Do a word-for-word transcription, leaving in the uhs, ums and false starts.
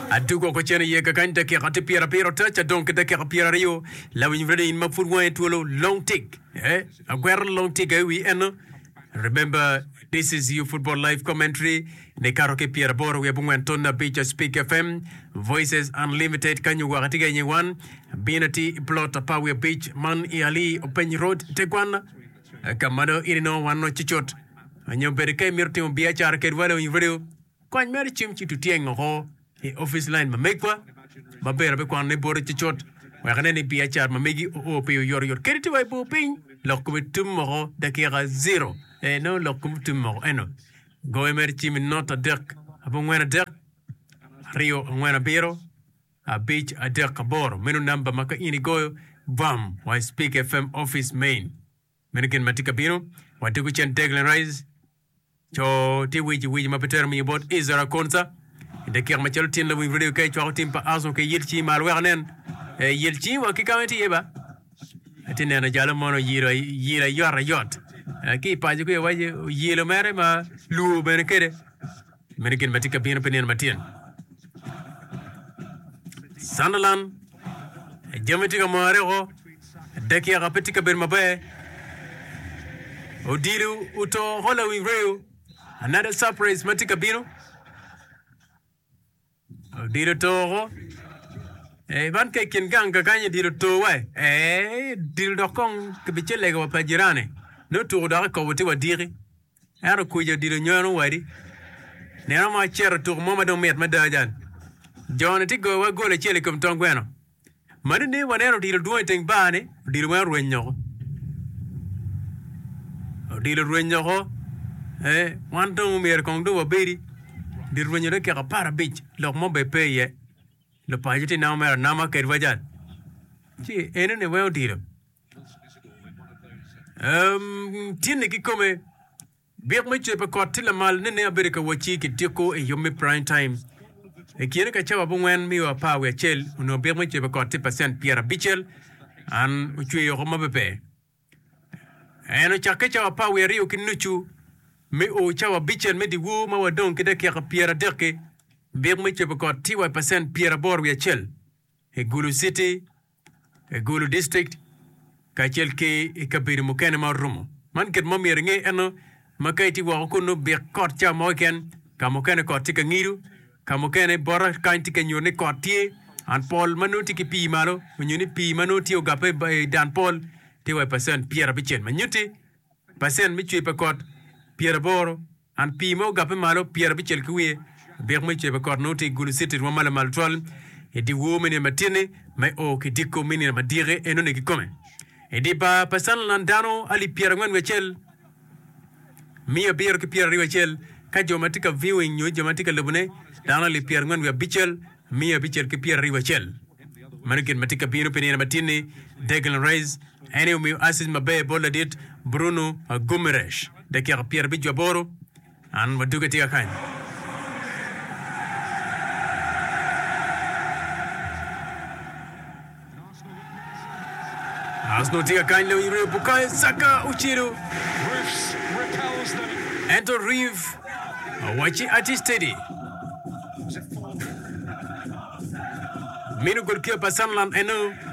Adugo ko chene ye ka kanta ke kati piera piero tacha donc de ke piera rio la win vrede in mafur wan tuolo long tick eh a guerra long tick eh we eno. Remember, this is your football live commentary. Ne karo ke piera boro we bungwen tonna beach speak F M Voices Unlimited kanyu wakati genye wan binati plot power beach man iali open road tegwana kamano irino wano chichot anyo berike mirti mbia char kedwalo in video kwan mer chimchi tutiengo ho e office line mamekwa mabera be kwan ne boro chichot wa kana ne bia char mamegi o pe yor yor kediti wai bo pin lokutum mo dakika zero e no lokutum mo eno go emer chim nota dek abongwena dek rio ngwena biro a beach a dek boro menu number maka ini goyo bam wa speak F M office main menikin matika biro wa tiku chen Declan Rice cho ti wiji wiji mapeter mi bot Izra Konsa de kir machel tin la video kay cho tim pa aso ke yilchi mal wernen e yilchi wa ki kamati yeba atine na jalo mono yira yira yora yot ki pa ji ko waje yilo mere ma lu ben kede menikin matika biro penen matien Sunderland Jamatika Marego Deki Rapetika Bermabe Odilu Uto Hollowing Rail another surprise Matika Bino Odilu Toro Eh Van Kakin Ganga Kanya Dilu Towe Eh Dilu Dokong Kabichele wa Pajirane No to Darko Watiwa Diri Aro Kuja Dilu Nyono Wadi Nera ma chero to Mama don't meet Madajan John Tigo wa gole chele kum tongweno Mani ne wanero dilu duwe ting bane dilu wan ruenyo dilu ruenyo ho eh wanto mer kong do beri dilu ruenyo de ka para beach lok mo be peye le pajiti na mer na ma ker wajan chi ene ne wa dilu um tiene ki come biak me chepe kotila mal ne ne aberika wachi ki tiko e yomi prime time e kiene ka chawa bungwen mi wa pa we chel uno be mo chebe ko ten percent Pierre Bichel an uchu yo ma bebe eno chake chawa pa we rio kinuchu me o chawa Bichel me di wo ma wa don kede ke Pierre Derke be mo chebe ko ten percent Pierre Bor we chel e Gulu City e Gulu District ka chel ke e kabiri mo kene ma rumo man ket mo mi ringe eno makaiti wa ko no be ko cha mo ken ka mo kene ko tika ngiru Kamokene bora kainti ke nyone kotie an Paul manuti ki pi malo nyone pi manuti o gape dan Paul te wa percent Pierre Bichel manuti percent mi chwe pakot Pierre Boro an pi mo gape malo Pierre Bichel kuwe ber mi chwe pakot noti Gulu City wa mala mal tol e di wo mene matine mai o ki dikko mene madire e non e ki come e di ba pasan landano ali Pierre ngwan wechel mi a bier ki Pierre wechel ka jomatika viewing nyu jomatika lebune dana li Pierre ngwan we Bichel mi a Bichel ki Pierre riwechel manikin matika bino penina matini Declan Rice ene mi asis mabe bola dit Bruno Gumeresh de ki Pierre Bichel boro an waduga tika kan Asno tika kan le yuru bukai Saka Uchiro Ento Reeve Wachi ati steady Minu gol kia pasan lan eno